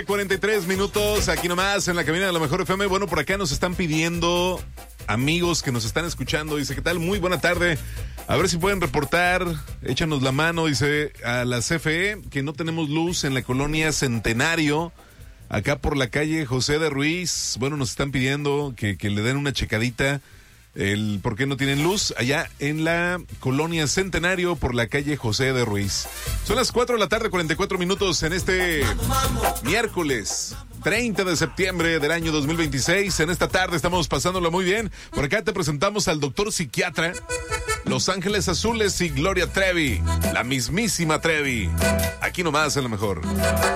43 minutos, aquí nomás en la cabina de la Mejor FM. Bueno, por acá nos están pidiendo amigos que nos están escuchando. Dice, ¿qué tal? Muy buena tarde. A ver si pueden reportar, échanos la mano, dice, a la CFE, que no tenemos luz en la colonia Centenario, acá por la calle José de Ruiz. Bueno, nos están pidiendo que le den una checadita. ¿Por qué no tienen luz? Allá en la colonia Centenario por la calle José de Ruiz. Son las 4 de la tarde, 44 minutos en este miércoles 30 de septiembre del año 2026. En esta tarde estamos pasándolo muy bien. Por acá te presentamos al doctor psiquiatra, Los Ángeles Azules y Gloria Trevi, la mismísima Trevi. Aquí nomás en la Mejor.